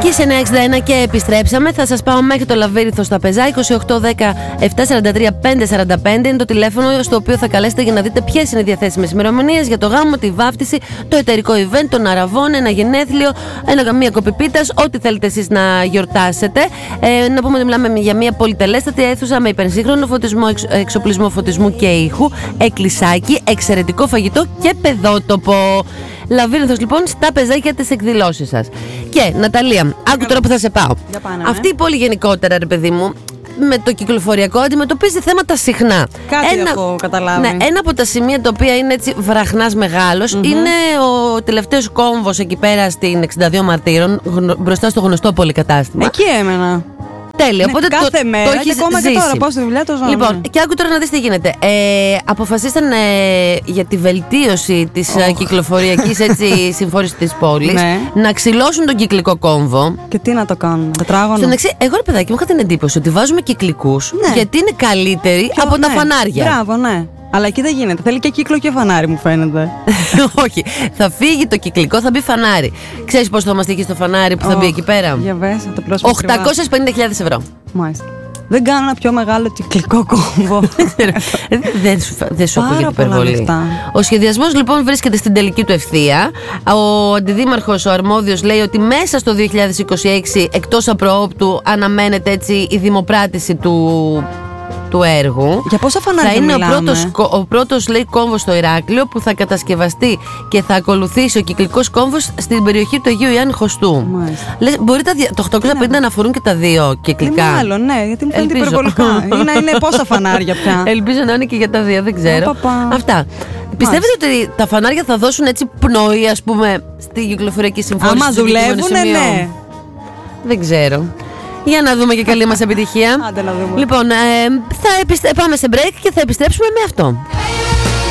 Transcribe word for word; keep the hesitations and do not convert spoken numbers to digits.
Kiss εννιακόσια εξήντα ένα και επιστρέψαμε. Θα σας πάω μέχρι το Λαβύρινθο στα Πεζά. είκοσι οκτώ δέκα επτακόσια σαράντα τρία πεντακόσια σαράντα πέντε είναι το τηλέφωνο στο οποίο θα καλέσετε για να δείτε ποιες είναι οι διαθέσιμες ημερομηνίες για το γάμο, τη βάφτιση, το εταιρικό event, τον αραβών, ένα γενέθλιο, ένα, μία κοπή πίτας, ό,τι θέλετε εσείς να γιορτάσετε. Ε, να πούμε ότι μιλάμε για μια πολυτελέστατη αίθουσα με υπερσύγχρονο φωτισμό, εξ, εξοπλισμό φωτισμού και ήχου, εκκλησάκι, εξαιρετικό φαγητό και παιδότοπο. Λαβύρινθος λοιπόν στα Πεζά για τις εκδηλώσεις σας. Και Ναταλία, άκου τώρα που θα σε πάω. Πάνε, Αυτή ναι. η πόλη γενικότερα, ρε παιδί μου, με το κυκλοφοριακό αντιμετωπίζει θέματα συχνά. Κάτι ένα, έχω καταλάβει. Ναι, ένα από τα σημεία τα οποία είναι έτσι βραχνάς μεγάλος mm-hmm. είναι ο τελευταίος κόμβος εκεί πέρα στην εξήντα δύο Μαρτύρων, μπροστά στο γνωστό πολυκατάστημα. Εκεί έμενα. Τέλεια. Ναι, οπότε κάθε το, μέρα το και έχεις ακόμα ζήσει. Και τώρα πάω στη δουλειά το ζω. Λοιπόν, και άκου τώρα να δεις τι γίνεται. Ε, αποφασίσαν ε, για τη βελτίωση της oh. κυκλοφοριακής έτσι, συμφόρησης της πόλης ναι. να ξυλώσουν τον κυκλικό κόμβο. Και τι να το κάνουν, τετράγωνο. Στον εξή, εγώ ρε παιδάκι μου είχα την εντύπωση ότι βάζουμε κυκλικούς ναι. γιατί είναι καλύτεροι Πιο, από ναι. τα φανάρια. Μπράβο, ναι. Αλλά εκεί δεν γίνεται. Θέλει και κύκλο και φανάρι, μου φαίνεται. Όχι. Θα φύγει το κυκλικό, θα μπει φανάρι. Ξέρεις πώς θα μας τύχει στο φανάρι που θα oh. μπει εκεί πέρα? Για βες, θα το πληρώσουμε. οκτακόσιες πενήντα χιλιάδες ευρώ. Μάλιστα. Δεν κάνω ένα πιο μεγάλο κυκλικό κόμβο. Δεν σου, δε σου ακούγεται υπερβολή. Ο σχεδιασμός λοιπόν βρίσκεται στην τελική του ευθεία. Ο αντιδήμαρχος, ο αρμόδιος, λέει ότι μέσα στο δύο χιλιάδες είκοσι έξι εκτός απροόπτου αναμένεται έτσι η δημοπράτηση του του έργου. Για πόσα φανάρια θα είναι μιλάμε? ο πρώτος, ο πρώτος λέει κόμβος στο Ηράκλειο που θα κατασκευαστεί και θα ακολουθήσει ο κυκλικός κόμβος στην περιοχή του Αγίου Ιωάννη Χωστού. Λες, μπορεί τα, το οκτακόσια πενήντα να αφορούν και τα δύο κυκλικά? Ε, μάλλον, ναι, γιατί μου φαίνεται υπερβολικά. Είναι, είναι πόσα φανάρια πια. Ελπίζω να είναι και για τα δύο, δεν ξέρω. Παπα. Αυτά. Πιστεύετε ότι τα φανάρια θα δώσουν έτσι πνοή, ας πούμε, στη κυκλοφοριακή συμφόρηση? Άμα δουλεύουνε, ναι. Δεν ξέρω. Για να δούμε και καλή μας επιτυχία. Άντε να δούμε. Λοιπόν, ε, θα επιστε... πάμε σε break και θα επιστρέψουμε με αυτό.